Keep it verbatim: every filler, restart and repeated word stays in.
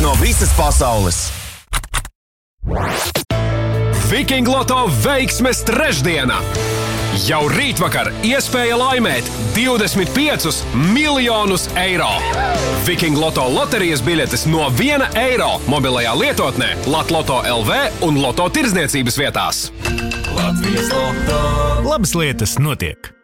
no visas pasaules. Viking Loto veiksmes trešdiena! Jau rītvakar iespēja laimēt divdesmit piecus miljonus eiro. Viking Loto loterijas biļetes no viena eiro mobilajā lietotnē Latloto L V un Loto tirdzniecības vietās. Latvijas Loto. Labas lietas notiek.